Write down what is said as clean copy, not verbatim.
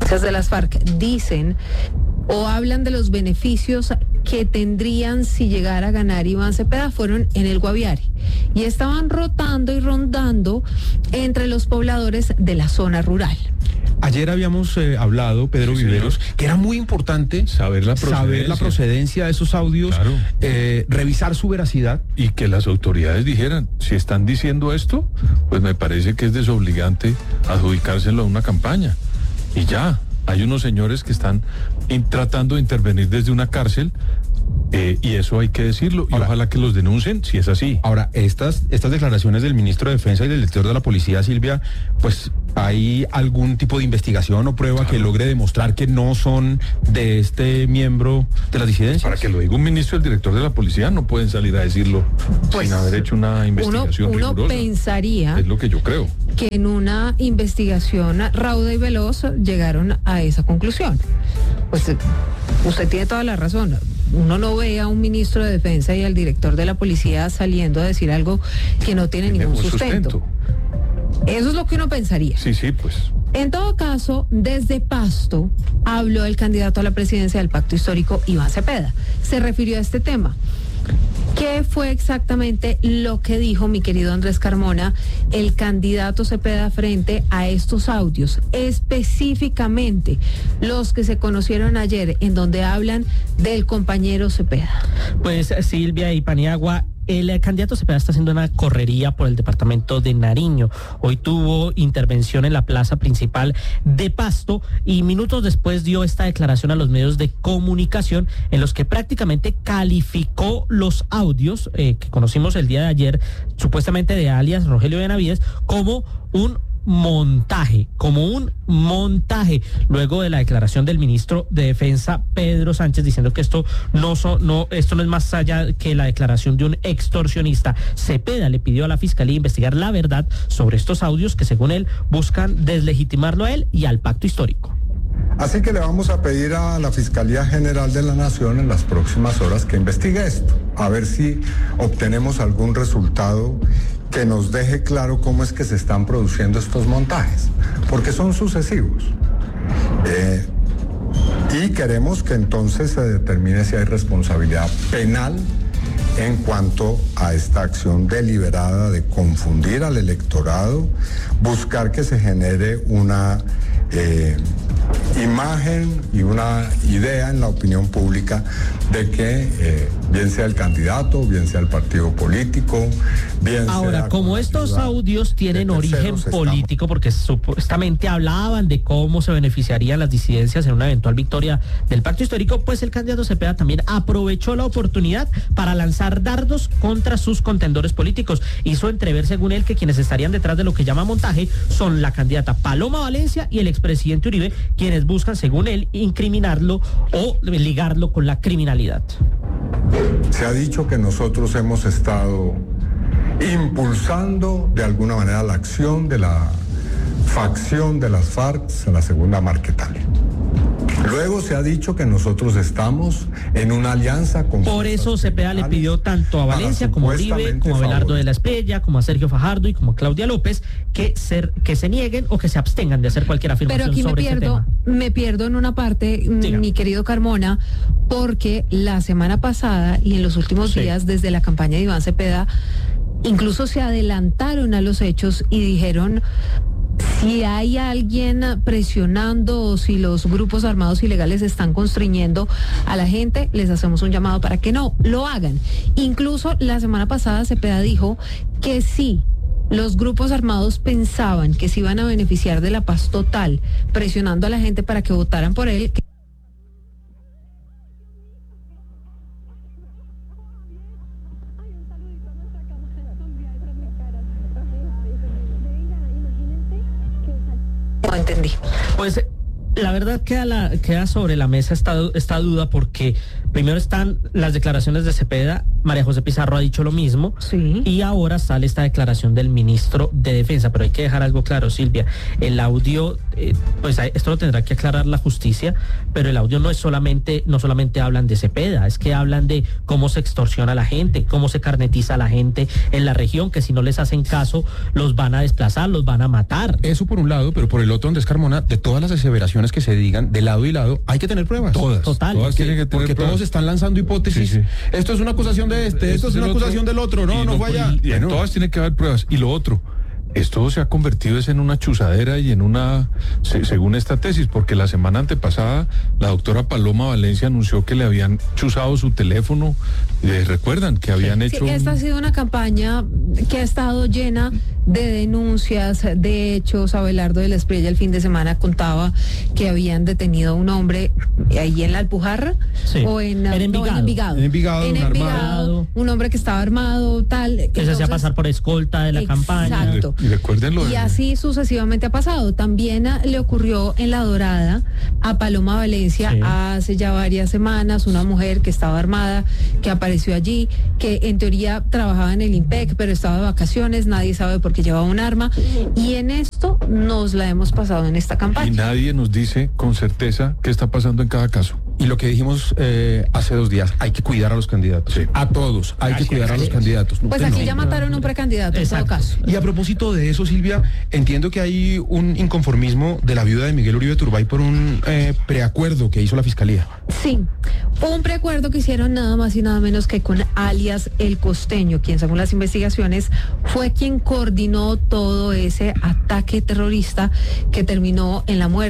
de las FARC dicen o hablan de los beneficios que tendrían si llegara a ganar Iván Cepeda fueron en el Guaviare y estaban rotando y rondando entre los pobladores de la zona rural. Ayer habíamos hablado, Pedro Viveros, que era muy importante saber la procedencia de esos audios, claro. Revisar su veracidad. Y que las autoridades dijeran, si están diciendo esto, pues me parece que es desobligante adjudicárselo a una campaña. Y ya, hay unos señores que están tratando de intervenir desde una cárcel, y eso hay que decirlo, y ahora, ojalá que los denuncien si es así. Ahora, estas declaraciones del ministro de Defensa y del director de la Policía, Silvia, pues ¿hay algún tipo de investigación o prueba que logre demostrar que no son de este miembro de las disidencias? Para que lo diga un ministro y el director de la Policía, no pueden salir a decirlo sin haber hecho una investigación rigurosa. Uno pensaría, es lo que yo creo, que en una investigación rauda y veloz llegaron a esa conclusión. Pues usted tiene toda la razón. Uno no ve a un ministro de Defensa y al director de la Policía saliendo a decir algo que no tiene ningún sustento. Eso es lo que uno pensaría. Sí, pues. En todo caso, desde Pasto habló el candidato a la presidencia del Pacto Histórico, Iván Cepeda. Se refirió a este tema. ¿Qué fue exactamente lo que dijo, mi querido Andrés Carmona, el candidato Cepeda frente a estos audios? Específicamente los que se conocieron ayer, en donde hablan del compañero Cepeda. Pues Silvia y Paniagua, el candidato Cepeda está haciendo una correría por el departamento de Nariño. Hoy tuvo intervención en la plaza principal de Pasto y minutos después dio esta declaración a los medios de comunicación en los que prácticamente calificó los audios que conocimos el día de ayer, supuestamente de alias Rogelio Benavides, como un montaje, luego de la declaración del ministro de Defensa Pedro Sánchez diciendo que esto no es más allá que la declaración de un extorsionista. Cepeda le pidió a la Fiscalía investigar la verdad sobre estos audios que, según él, buscan deslegitimarlo a él y al Pacto Histórico. Así que le vamos a pedir a la Fiscalía General de la Nación en las próximas horas que investigue esto, a ver si obtenemos algún resultado que nos deje claro cómo es que se están produciendo estos montajes, porque son sucesivos. Y queremos que entonces se determine si hay responsabilidad penal en cuanto a esta acción deliberada de confundir al electorado, buscar que se genere una imagen y una idea en la opinión pública de que bien sea el candidato, bien sea el partido político, bien ahora, sea... como estos audios tienen origen político, porque supuestamente hablaban de cómo se beneficiarían las disidencias en una eventual victoria del Pacto Histórico, pues el candidato Cepeda también aprovechó la oportunidad para lanzar dardos contra sus contendores políticos. Hizo entrever, según él, que quienes estarían detrás de lo que llama montaje son la candidata Paloma Valencia y el expresidente Uribe, quienes buscan, según él, incriminarlo o ligarlo con la criminalidad. Se ha dicho que nosotros hemos estado impulsando de alguna manera la acción de la facción de las FARC en la segunda Marquetalia. Luego se ha dicho que nosotros estamos en una alianza con... Por eso Cepeda le pidió tanto a Valencia como a Uribe, como a Abelardo de la Espriella, como a Sergio Fajardo y como a Claudia López, que se nieguen o que se abstengan de hacer cualquier afirmación sobre ese tema. Me pierdo en una parte, mi querido Carmona, porque la semana pasada y en los últimos días, desde la campaña de Iván Cepeda, incluso se adelantaron a los hechos y dijeron... Si hay alguien presionando o si los grupos armados ilegales están constriñendo a la gente, les hacemos un llamado para que no lo hagan. Incluso la semana pasada Cepeda dijo que sí, los grupos armados pensaban que se iban a beneficiar de la paz total, presionando a la gente para que votaran por él. No entendí. Pues la verdad queda sobre la mesa esta duda, porque primero están las declaraciones de Cepeda, María José Pizarro ha dicho lo mismo, sí, y ahora sale esta declaración del ministro de Defensa, pero hay que dejar algo claro, Silvia, el audio, pues esto lo tendrá que aclarar la justicia, pero el audio no solamente hablan de Cepeda, es que hablan de cómo se extorsiona a la gente, cómo se carnetiza a la gente en la región, que si no les hacen caso los van a desplazar, los van a matar. Eso por un lado, pero por el otro, Andrés Carmona, de todas las aseveraciones declaraciones que se digan de lado y lado, hay que tener pruebas. Todas. Total. Todas tienen que tener Porque pruebas. todos están lanzando hipótesis. Sí, sí. Esto es una acusación de esto es una acusación del otro. No fue allá. Y en todas tienen que haber pruebas. Y lo otro, esto se ha convertido en una chuzadera y en una, según esta tesis, porque la semana antepasada la doctora Paloma Valencia anunció que le habían chuzado su teléfono. ¿Recuerdan? Que habían hecho... Esta ha sido una campaña que ha estado llena de denuncias, de hechos. Abelardo de la Espriella el fin de semana contaba que habían detenido a un hombre ahí en la Alpujarra, Sí. o en Envigado. En Envigado, un hombre que estaba armado, tal. Que se hacía pasar por escolta de la campaña. Exacto. Y recuérdenlo. Y así sucesivamente ha pasado. También le ocurrió en La Dorada a Paloma Valencia Sí. hace ya varias semanas, una mujer que estaba armada, que apareció allí, que en teoría trabajaba en el IMPEC, pero estaba de vacaciones, nadie sabe por qué llevaba un arma, y en esto nos la hemos pasado en esta campaña. Y nadie nos dice con certeza qué está pasando en cada caso. Y lo que dijimos hace 2 días, hay que cuidar a los candidatos. Sí. A todos, hay que cuidar a los candidatos. Pues Usted aquí no. ya mataron un precandidato, Exacto. en todo caso. Y a propósito de eso, Silvia, entiendo que hay un inconformismo de la viuda de Miguel Uribe Turbay por un preacuerdo que hizo la Fiscalía. Sí, un preacuerdo que hicieron nada más y nada menos que con alias El Costeño, quien según las investigaciones fue quien coordinó todo ese ataque terrorista que terminó en la muerte